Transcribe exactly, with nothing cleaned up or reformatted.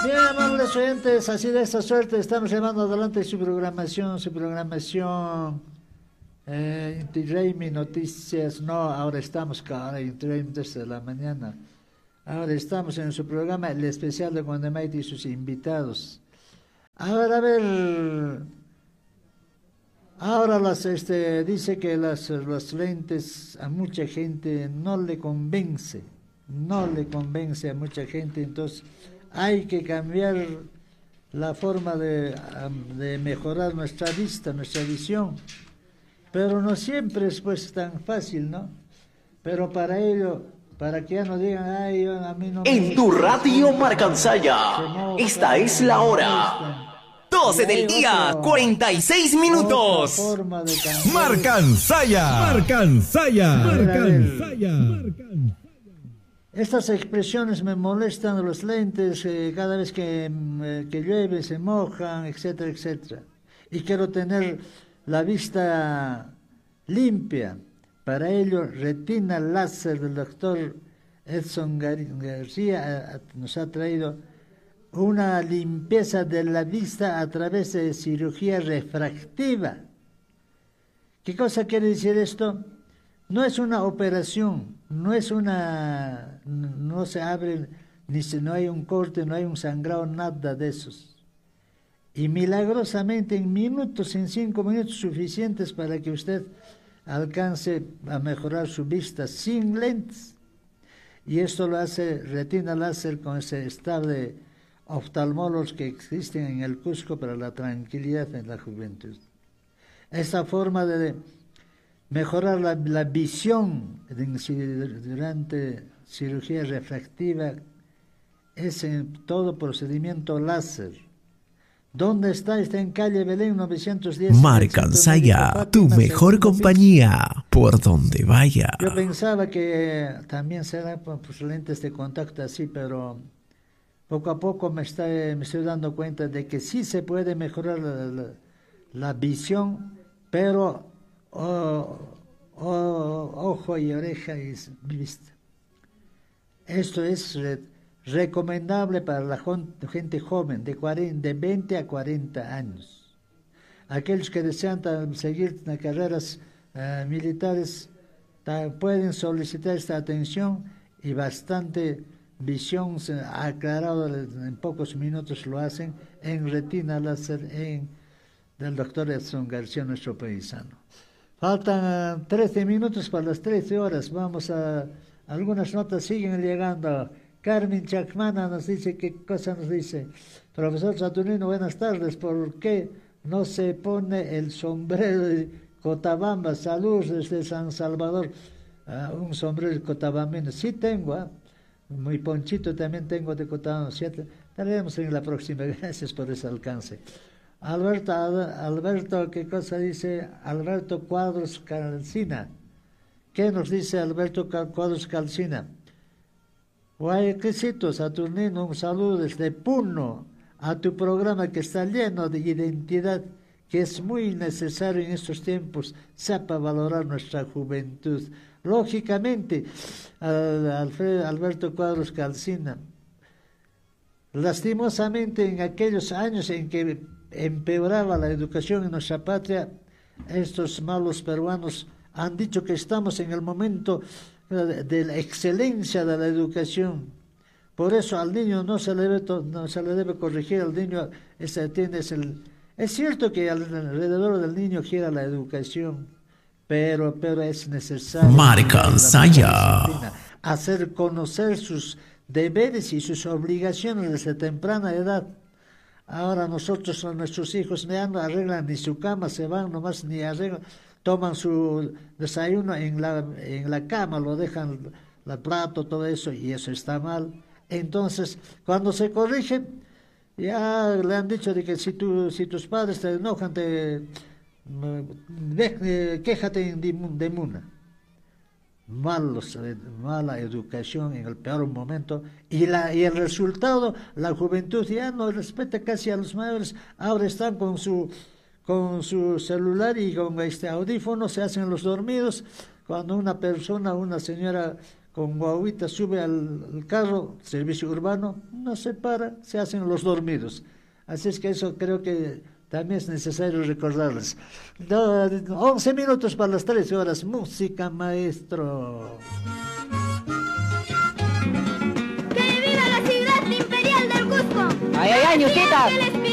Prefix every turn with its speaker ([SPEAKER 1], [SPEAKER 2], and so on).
[SPEAKER 1] Bien, amables oyentes, así de esta suerte estamos llevando adelante su programación, su programación eh, Inti-Raymi Noticias. No, ahora estamos con Inti-Raymi desde la mañana. Ahora estamos en su programa, el especial de Guandamaiti y sus invitados. Ahora, a ver, ahora las, este, dice que las, los lentes a mucha gente no le convence, no le convence a mucha gente, entonces hay que cambiar la forma de, de mejorar nuestra vista, nuestra visión. Pero no siempre es pues tan fácil, ¿no? Pero para ello, para que ya no digan, ay, yo, a mí no me
[SPEAKER 2] En tu radio Marcansaya, esta es la hora. doce del día, cuarenta y seis minutos.
[SPEAKER 3] Marcansaya, Marcansaya, Marcansaya.
[SPEAKER 1] Estas expresiones me molestan, los lentes, eh, cada vez que, eh, que llueve se mojan, etcétera, etcétera. Y quiero tener la vista limpia. Para ello, retina láser del doctor Edson García nos ha traído una limpieza de la vista a través de cirugía refractiva. ¿Qué cosa quiere decir esto? No es una operación, no es una, no se abre, ni se, no hay un corte, no hay un sangrado, nada de esos. Y milagrosamente en minutos, en cinco minutos suficientes para que usted alcance a mejorar su vista sin lentes. Y esto lo hace retina láser con ese estable oftalmólogos que existen en el Cusco para la tranquilidad en la juventud. Esta forma de mejorar la, la visión durante cirugía refractiva es en todo procedimiento láser. ¿Dónde está? Está en calle Belén novecientos diez.
[SPEAKER 3] Marcansaya, tu mejor compañía, por donde vaya.
[SPEAKER 1] Yo pensaba que también será pues, lentes de contacto así, pero poco a poco me, está, me estoy dando cuenta de que sí se puede mejorar la, la, la visión, pero oh, oh, ojo y oreja y vista. Esto es re, recomendable para la gente joven de, cuarenta, de veinte a cuarenta años. Aquellos que desean seguir en carreras uh, militares pueden solicitar esta atención y bastante visión aclarada en pocos minutos lo hacen en retina láser en, del doctor Edson García, nuestro paisano. Faltan uh, trece minutos para las trece horas. Vamos a... Algunas notas siguen llegando. Carmen Chacmana nos dice, ¿qué cosa nos dice? Profesor Saturnino, buenas tardes. ¿Por qué no se pone el sombrero de Cotabamba? Saludos desde San Salvador. Uh, un sombrero de Cotabambino. Sí tengo, ¿eh? Muy ponchito también tengo de Cotabamba. Estaremos en la próxima. Gracias por ese alcance. Alberto, Alberto, ¿qué cosa dice? Alberto Cuadros Calcina. ¿Qué nos dice Alberto Cuadros Calcina? Guayquecito Saturnino, un saludo desde Puno a tu programa que está lleno de identidad, que es muy necesario en estos tiempos, sepa valorar nuestra juventud. Lógicamente, Alfredo, Alberto Cuadros Calcina, lastimosamente en aquellos años en que empeoraba la educación en nuestra patria, estos malos peruanos han dicho que estamos en el momento de la excelencia de la educación. Por eso al niño no se le debe, no se le debe corregir, al niño ese, tiene, es, el, es cierto que alrededor del niño gira la educación, pero, pero es necesario
[SPEAKER 3] Marcansaya
[SPEAKER 1] hacer conocer sus deberes y sus obligaciones desde temprana edad. Ahora nosotros, nuestros hijos ya no arreglan ni su cama, se van nomás ni arreglan, toman su desayuno en la, en la cama, lo dejan el plato, todo eso, y eso está mal. Entonces, cuando se corrigen, ya le han dicho de que si, tu, si tus padres te enojan, te, de, quéjate de, de Muna. Malos, mala educación en el peor momento, y, la, y el resultado, la juventud ya no respeta casi a los mayores, ahora están con su... con su celular y con este audífono, se hacen los dormidos, cuando una persona, una señora con guaguita sube al, al carro, servicio urbano, no se para, se hacen los dormidos. Así es que eso creo que también es necesario recordarles. Do, once minutos para las trece horas, música, maestro.
[SPEAKER 4] ¡Que viva la ciudad imperial del Cusco!
[SPEAKER 5] ¡Ay, ay, ay, ñuquita!